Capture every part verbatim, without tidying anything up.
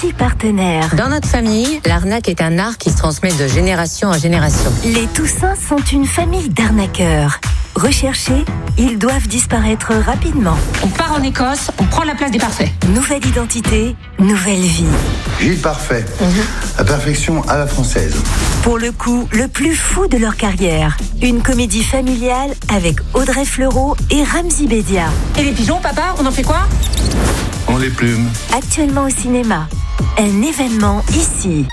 Ici Partenaire. Dans notre famille, l'arnaque est un art qui se transmet de génération en génération. Les Toussins sont une famille d'arnaqueurs. Recherchés, ils doivent disparaître rapidement. On part en Écosse, on prend la place des parfaits. Nouvelle identité, nouvelle vie. Gilles Parfait, mmh. La perfection à la française. Pour le coup, le plus fou de leur carrière. Une comédie familiale avec Audrey Fleurot et Ramzy Bedia. Et les pigeons, papa, on en fait quoi? On les plume. Actuellement au cinéma. Un événement ici.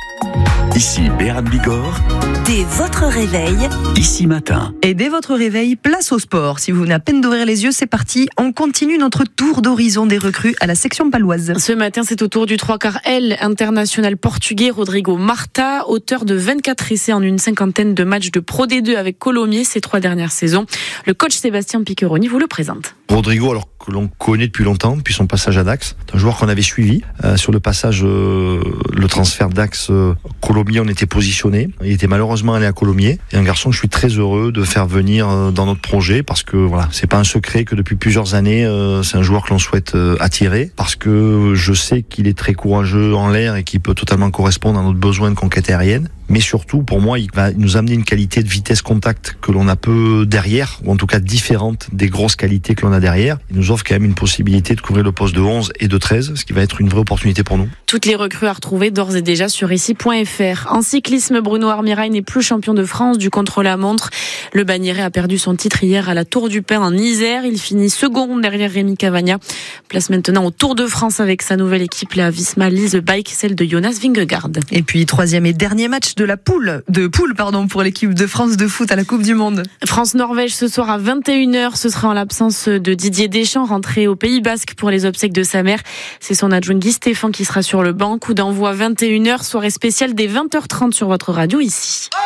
Ici Béran Bigorre. Dès votre réveil. Ici Matin. Et dès votre réveil, place au sport. Si vous venez à peine d'ouvrir les yeux, c'est parti. On continue notre tour d'horizon des recrues à la section paloise. Ce matin, c'est au tour du trois quarts L, international portugais Rodrigo Marta, auteur de vingt-quatre essais en une cinquantaine de matchs de Pro D deux avec Colomiers ces trois dernières saisons. Le coach Sébastien Piccheroni vous le présente. Rodrigo, alors que l'on connaît depuis longtemps, depuis son passage à Dax, c'est un joueur qu'on avait suivi. Euh, sur le passage, euh, le transfert Dax euh, Colomiers, on était positionné. Il était malheureusement allé à Colomiers. Et un garçon que je suis très heureux de faire venir euh, dans notre projet, parce que voilà, c'est pas un secret que depuis plusieurs années, euh, c'est un joueur que l'on souhaite euh, attirer, parce que je sais qu'il est très courageux en l'air et qu'il peut totalement correspondre à notre besoin de conquête aérienne. Mais surtout, pour moi, il va nous amener une qualité de vitesse contact que l'on a peu derrière, ou en tout cas différente des grosses qualités que l'on a derrière. Il nous offre quand même une possibilité de couvrir le poste de onze et de treize, ce qui va être une vraie opportunité pour nous. Toutes les recrues à retrouver d'ores et déjà sur ici point f r. En cyclisme, Bruno Armirail n'est plus champion de France du contre-la-montre. Le Bagnérais a perdu son titre hier à la Tour du Pin en Isère. Il finit second derrière Rémi Cavagna. Place maintenant au Tour de France avec sa nouvelle équipe, la Visma Lease Bike, celle de Jonas Vingegaard. Et puis, troisième et dernier match de la poule, de poule pardon, pour l'équipe de France de foot à la Coupe du Monde. France-Norvège ce soir à vingt et une heures. Ce sera en l'absence de Didier Deschamps, rentré au Pays Basque pour les obsèques de sa mère. C'est son adjoint Guy Stéphane qui sera sur le banc. Coup d'envoi vingt et une heures, soirée spéciale dès vingt heures trente sur votre radio ici.